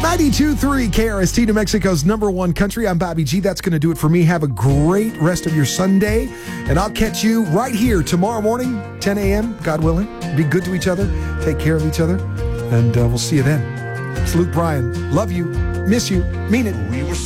92.3 KRST, New Mexico's number one country. I'm Bobby G. That's going to do it for me. Have a great rest of your Sunday. And I'll catch you right here tomorrow morning, 10 a.m., God willing. Be good to each other. Take care of each other. And we'll see you then. It's Luke Bryan. Love you. Miss you. Mean it.